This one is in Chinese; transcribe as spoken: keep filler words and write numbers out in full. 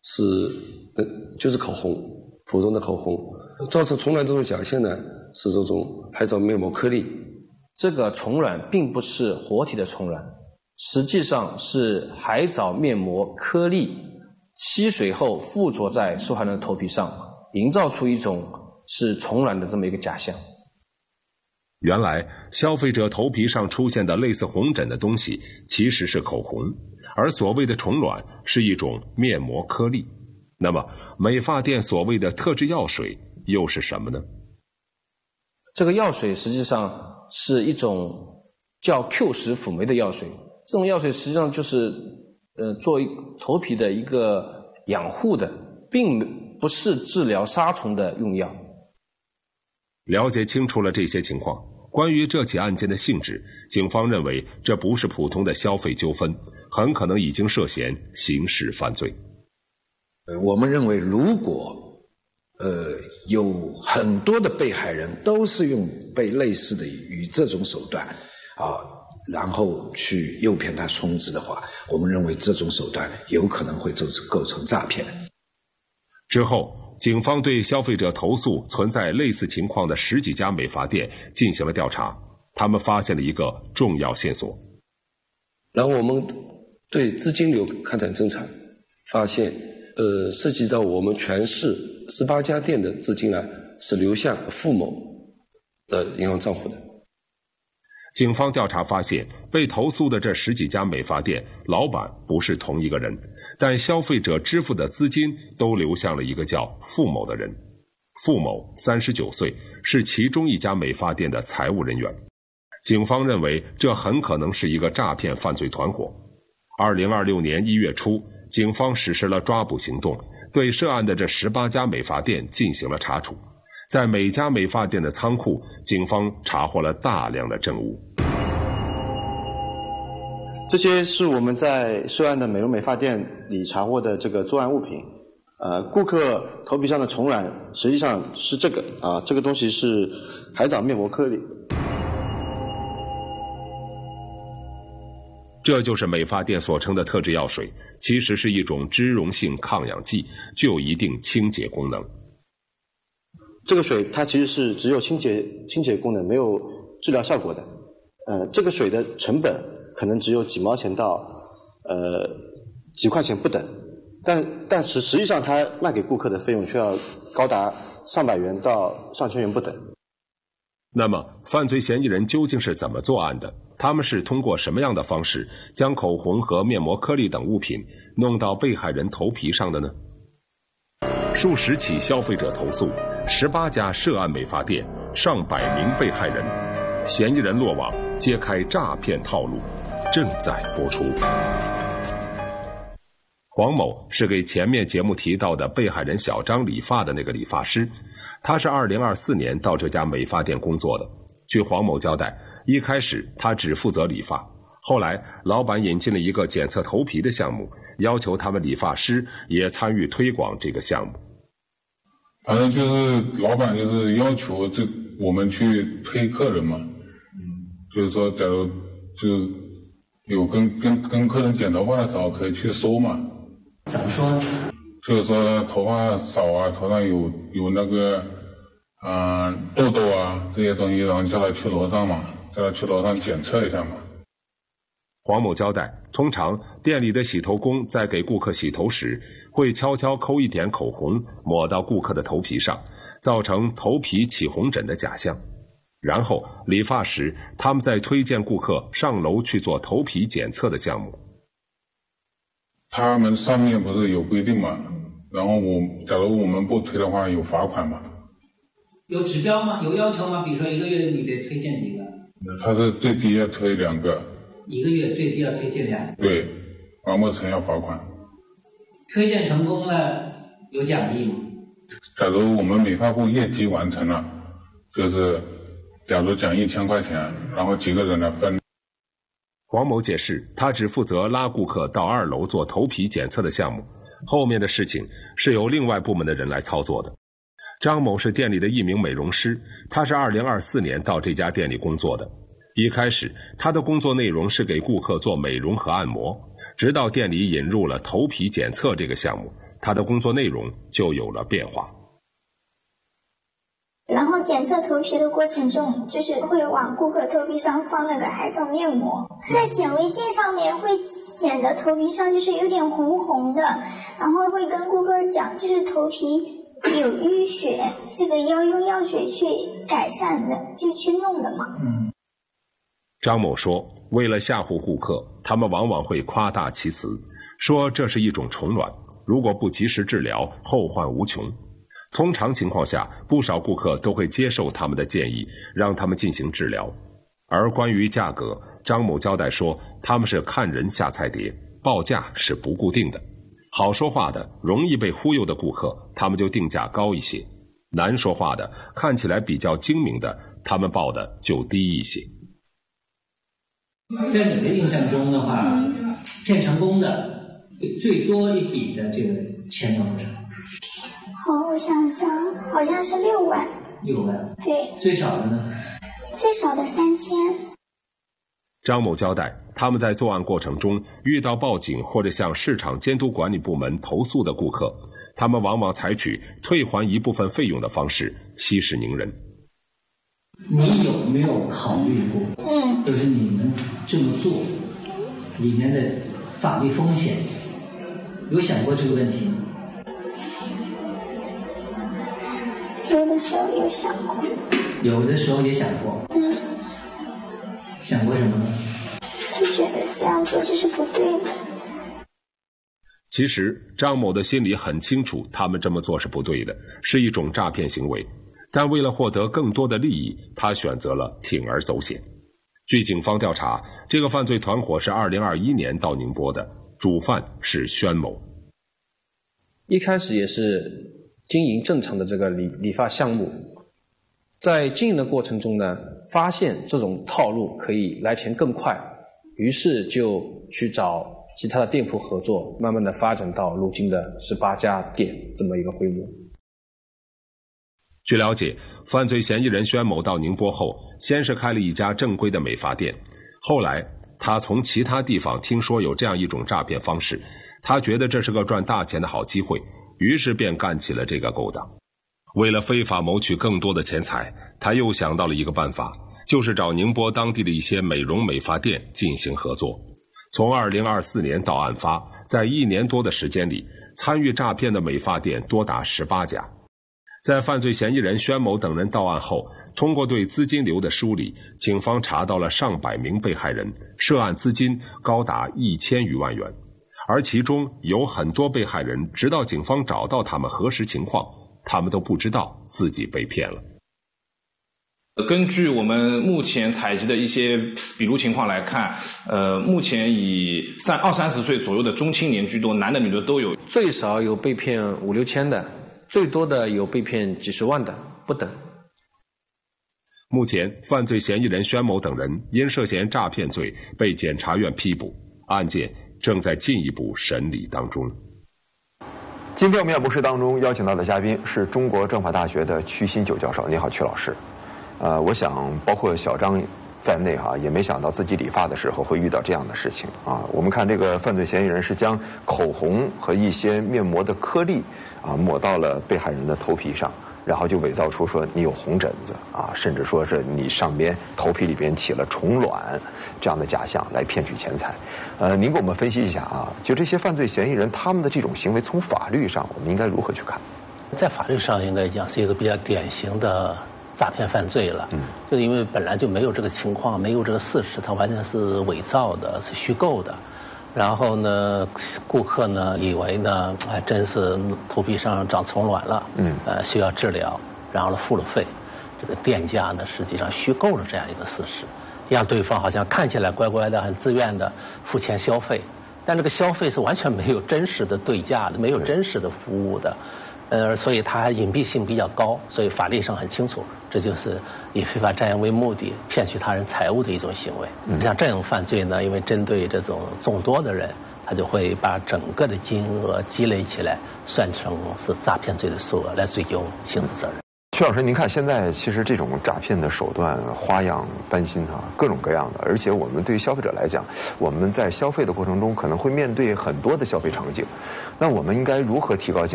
是呃就是口红，普通的口红。造成虫卵这种假象呢，是这种海藻面膜颗粒。 这个虫卵并不是活体的虫卵，实际上是海藻面膜颗粒吸水后附着在受害人的头皮上，营造出一种是虫卵的这么一个假象。 原来消费者头皮上出现的类似红疹的东西其实是口红，而所谓的虫卵是一种面膜颗粒。那么美发店所谓的特制药水又是什么呢？ 这个药水实际上是一种叫 Q 十辅酶的药水，这种药水实际上就是呃做头皮的一个养护的，并不是治疗杀虫的用药。 了解清楚了这些情况，关于这起案件的性质，警方认为这不是普通的消费纠纷，很可能已经涉嫌刑事犯罪。 呃，我们认为如果呃有很多的被害人都是用被类似的与这种手段啊，然后去诱骗他充值的话，我们认为这种手段有可能会构成构成诈骗。 之后，警方对消费者投诉存在类似情况的十几家美发店进行了调查，他们发现了一个重要线索。 然后我们对资金流开展侦查，发现呃涉及到我们全市十八家店的资金呢是流向付某的银行账户的。 警方调查发现，被投诉的这十几家美发店老板不是同一个人，但消费者支付的资金都流向了一个叫付某的人。付某三十九岁，是其中一家美发店的财务人员。警方认为这很可能是一个诈骗犯罪团伙。二零二六年一月初，警方实施了抓捕行动，对涉案的这十八家美发店进行了查处。在每家美发店的仓库，警方查获了大量的证物。 这些是我们在涉案的美容美发店里查获的这个作案物品。呃，顾客头皮上的虫卵实际上是这个啊，这个东西是海藻面膜颗粒。 这就是美发店所称的特制药水，其实是一种脂溶性抗氧剂，具有一定清洁功能。 这个水它其实是只有清洁清洁功能，没有治疗效果的。呃，这个水的成本可能只有几毛钱到呃几块钱不等，但但是实际上它卖给顾客的费用却要高达上百元到上千元不等。 那么犯罪嫌疑人究竟是怎么作案的？他们是通过什么样的方式将口红和面膜颗粒等物品弄到被害人头皮上的呢？数十起消费者投诉，十八家涉案美发店，上百名被害人，嫌疑人落网，揭开诈骗套路，正在播出。黄某是给前面节目提到的被害人小张理发的那个理发师，他是二零二四年到这家美发店工作的。据黄某交代，一开始他只负责理发，后来老板引进了一个检测头皮的项目，要求他们理发师也参与推广这个项目。 反正就是老板就是要求这我们去推客人嘛，就是说假如就有跟跟跟客人剪头发的时候可以去收嘛。 怎么说呢？ 就是说头发少啊，头上有有那个啊、呃、痘痘啊这些东西，然后叫他去楼上嘛，叫他去楼上检测一下嘛。 黄某交代，通常店里的洗头工在给顾客洗头时，会悄悄抠一点口红抹到顾客的头皮上，造成头皮起红疹的假象。然后理发时，他们再推荐顾客上楼去做头皮检测的项目。 他们上面不是有规定嘛，然后我假如我们不推的话有罚款嘛。 有指标吗？有要求吗？比如说一个月你得推荐几个？ 他是最低要推两个。 一个月最低要推荐两个。 对，完不成要罚款。 推荐成功了有奖励吗？ 假如我们美发部业绩完成了，就是假如奖一千块钱，然后几个人来分。 黄某解释，他只负责拉顾客到二楼做头皮检测的项目，后面的事情是由另外部门的人来操作的。张某是店里的一名美容师，他是二零二四年到这家店里工作的。一开始他的工作内容是给顾客做美容和按摩，直到店里引入了头皮检测这个项目， 他的工作内容就有了变化。 然后检测头皮的过程中，就是会往顾客头皮上放那个海藻面膜，在显微镜上面会显得头皮上就是有点红红的，然后会跟顾客讲，就是头皮有淤血，这个要用药水去改善的，就去弄的嘛。嗯。 张某说，为了吓唬顾客，他们往往会夸大其词，说这是一种虫卵，如果不及时治疗，后患无穷。通常情况下，不少顾客都会接受他们的建议，让他们进行治疗。而关于价格，张某交代说，他们是看人下菜碟，报价是不固定的。好说话的、容易被忽悠的顾客，他们就定价高一些；难说话的、看起来比较精明的，他们报的就低一些。 在你的印象中的话，骗成功的最多一笔的这个钱要多少？ 好，我想想，好像是六万。 六万。对。最少的呢？ 最少的三千。 张某交代，他们在作案过程中遇到报警或者向市场监督管理部门投诉的顾客，他们往往采取退还一部分费用的方式息事宁人。 你有没有考虑过，嗯，就是你们这么做里面的法律风险，有想过这个问题吗？ 有的时候有想过。 有的时候也想过。嗯。想过什么呢？ 就觉得这样做就是不对的。 其实张某的心里很清楚，他们这么做是不对的，是一种诈骗行为。但为了获得更多的利益，他选择了铤而走险。据警方调查，这个犯罪团伙是二零二一年到宁波的，主犯是宣某。 一开始也是经营正常的这个理理发项目，在经营的过程中呢，发现这种套路可以来钱更快，于是就去找其他的店铺合作，慢慢的发展到如今的十八家店这么一个规模。 据了解，犯罪嫌疑人宣某到宁波后，先是开了一家正规的美发店，后来他从其他地方听说有这样一种诈骗方式，他觉得这是个赚大钱的好机会，于是便干起了这个勾当。为了非法谋取更多的钱财，他又想到了一个办法，就是找宁波当地的一些美容美发店进行合作。从二零二四年到案发，在一年多的时间里，参与诈骗的美发店多达十八家。在犯罪嫌疑人宣某等人到案后，通过对资金流的梳理，警方查到了上百名被害人，涉案资金高达一千余万元。而其中有很多被害人，直到警方找到他们核实情况，他们都不知道自己被骗了。 根据我们目前采集的一些笔录情况来看，呃，目前以三二三十岁左右的中青年居多，男的女的都有， 最少有被骗五六千的，最多的有被骗几十万的，不等。 目前，犯罪嫌疑人宣某等人因涉嫌诈骗罪被检察院批捕，案件正在进一步审理当中。 今天我们演播室当中邀请到的嘉宾是中国政法大学的曲新九教授。你好，曲老师。呃，我想包括小张在内哈、啊，也没想到自己理发的时候会遇到这样的事情啊。我们看这个犯罪嫌疑人是将口红和一些面膜的颗粒啊抹到了被害人的头皮上，然后就伪造出说你有红疹子啊，甚至说是你上边头皮里边起了虫卵这样的假象来骗取钱财。呃，您给我们分析一下啊，就这些犯罪嫌疑人他们的这种行为，从法律上我们应该如何去看？ 在法律上应该讲是一个比较典型的诈骗犯罪了，嗯，就是因为本来就没有这个情况，没有这个事实，它完全是伪造的，是虚构的。然后呢，顾客呢以为呢，还真是头皮上长虫卵了，嗯，呃，需要治疗，然后呢付了费，这个店家呢实际上虚构了这样一个事实，让对方好像看起来乖乖的、很自愿的付钱消费，但这个消费是完全没有真实的对价的，没有真实的服务的。呃，所以它隐蔽性比较高，所以法律上很清楚，这就是以非法占有为目的骗取他人财物的一种行为。嗯、像这种犯罪呢，因为针对这种众多的人，他就会把整个的金额积累起来，算成是诈骗罪的数额来追究刑事责任。 曲老师，您看现在其实这种诈骗的手段花样翻新啊，各种各样的，而且我们对于消费者来讲，我们在消费的过程中可能会面对很多的消费场景，那我们应该如何提高警